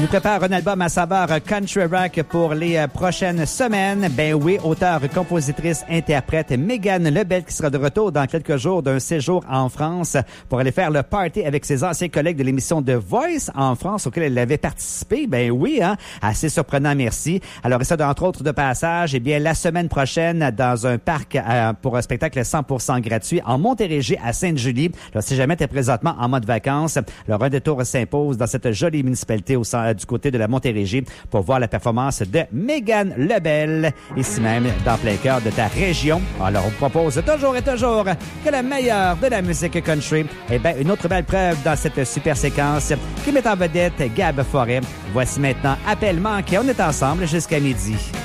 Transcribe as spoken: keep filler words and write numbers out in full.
nous prépare un album à saveur country rock pour les euh, prochaines semaines. Ben oui, auteure, compositrice, interprète Mégane Lebel qui sera de retour dans quelques jours d'un séjour en France pour aller faire le party avec ses anciens collègues de l'émission The Voice en France auquel elle avait participé. Ben oui, hein, assez surprenant, merci. Alors, et ça, entre autres de passage, eh bien, la semaine prochaine, dans un parc euh, pour un spectacle cent pour cent gratuit en Montérégie à Sainte-Julie. Alors, si jamais tu es présentement en mode vacances, alors un détour s'impose dans cette jolie municipalité au centre, du côté de la Montérégie pour voir la performance de Mégane Lebel, ici même dans plein cœur de ta région. Alors, on vous propose toujours et toujours que la meilleure de la musique country, eh bien, une autre belle preuve dans cette super séquence qui met en vedette Gab Forêt. Voici maintenant Appel manqué. On est ensemble jusqu'à midi.